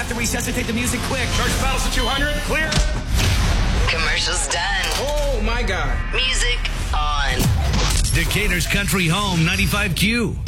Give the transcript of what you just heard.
have to resuscitate the music quick. Charge battles to 200. Clear. Commercials done. Oh, my God. Music on. Decatur's Country Home 95Q.